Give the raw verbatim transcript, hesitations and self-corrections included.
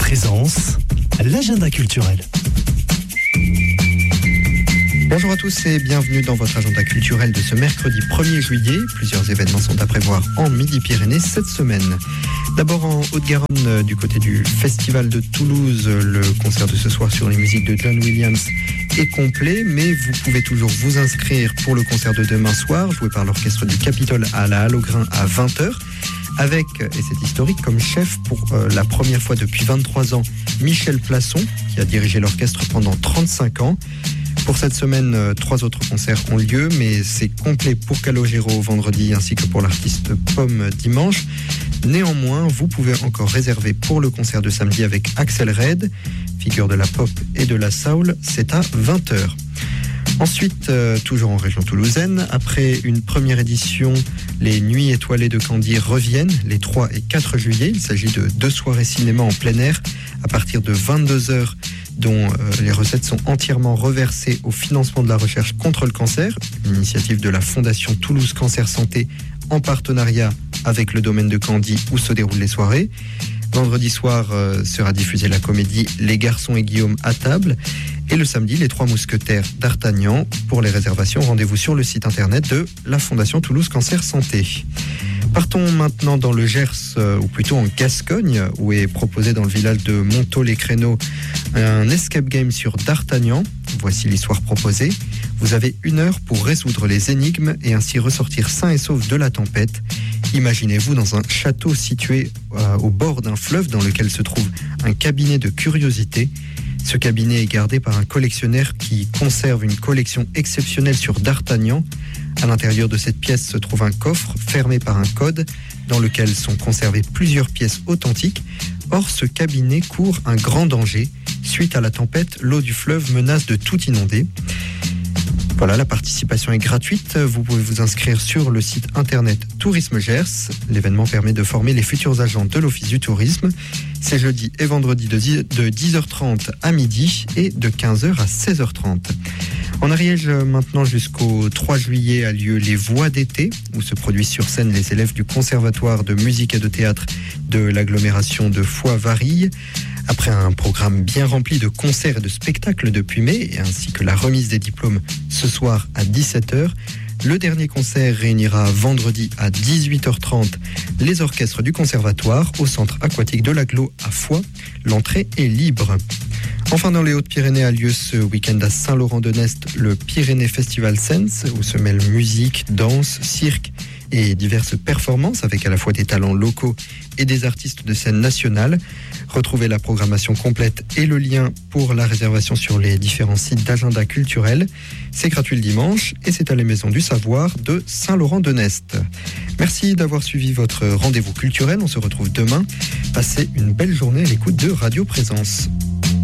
Présence, l'agenda culturel. Bonjour à tous et bienvenue dans votre agenda culturel de ce mercredi premier juillet. Plusieurs événements sont à prévoir en Midi-Pyrénées cette semaine. D'abord en Haute-Garonne, du côté du Festival de Toulouse, le concert de ce soir sur les musiques de John Williams est complet, mais vous pouvez toujours vous inscrire pour le concert de demain soir, joué par l'orchestre du Capitole à la Halle au Grain à vingt heures. Avec, et c'est historique, comme chef pour euh, la première fois depuis vingt-trois ans, Michel Plasson, qui a dirigé l'orchestre pendant trente-cinq ans. Pour cette semaine, euh, trois autres concerts ont lieu, mais c'est complet pour Calogero vendredi ainsi que pour l'artiste Pomme dimanche. Néanmoins, vous pouvez encore réserver pour le concert de samedi avec Axel Red, figure de la pop et de la soul, c'est à vingt heures. Ensuite, euh, toujours en région toulousaine, après une première édition, les Nuits étoilées de Candy reviennent les trois et quatre juillet. Il s'agit de deux soirées cinéma en plein air à partir de vingt-deux heures, dont euh, les recettes sont entièrement reversées au financement de la recherche contre le cancer, une initiative de la Fondation Toulouse Cancer Santé en partenariat avec le domaine de Candy où se déroulent les soirées. Vendredi soir euh, sera diffusée la comédie Les Garçons et Guillaume à table. Et le samedi, les Trois Mousquetaires d'Artagnan. Pour les réservations, rendez-vous sur le site internet de la Fondation Toulouse Cancer Santé. Partons maintenant dans le Gers, euh, ou plutôt en Gascogne, où est proposé dans le village de Montaut-les-Créneaux un escape game sur D'Artagnan. Voici l'histoire proposée. Vous avez une heure pour résoudre les énigmes et ainsi ressortir sain et sauf de la tempête. Imaginez-vous dans un château situé euh, au bord d'un fleuve dans lequel se trouve un cabinet de curiosités. Ce cabinet est gardé par un collectionneur qui conserve une collection exceptionnelle sur D'Artagnan. À l'intérieur de cette pièce se trouve un coffre fermé par un code dans lequel sont conservées plusieurs pièces authentiques. Or, ce cabinet court un grand danger. Suite à la tempête, l'eau du fleuve menace de tout inonder. Voilà, la participation est gratuite. Vous pouvez vous inscrire sur le site internet Tourisme Gers. L'événement permet de former les futurs agents de l'Office du tourisme. C'est jeudi et vendredi de dix heures trente à midi et de quinze heures à seize heures trente. En Ariège, maintenant jusqu'au trois juillet, a lieu les Voix d'été, où se produisent sur scène les élèves du Conservatoire de musique et de théâtre de l'agglomération de Foix-Varilhes. Après un programme bien rempli de concerts et de spectacles depuis mai, ainsi que la remise des diplômes ce soir à dix-sept heures, le dernier concert réunira vendredi à dix-huit heures trente les orchestres du Conservatoire au centre aquatique de l'Agglo à Foix. L'entrée est libre. Enfin, dans les Hautes-Pyrénées a lieu ce week-end à Saint-Laurent-de-Nest le Pyrénées Festival Sense, où se mêlent musique, danse, cirque et diverses performances avec à la fois des talents locaux et des artistes de scène nationale. Retrouvez la programmation complète et le lien pour la réservation sur les différents sites d'agenda culturel. C'est gratuit le dimanche et c'est à la Maison du Savoir de Saint-Laurent-de-Nest. Merci d'avoir suivi votre rendez-vous culturel. On se retrouve demain. Passez une belle journée à l'écoute de Radio Présence.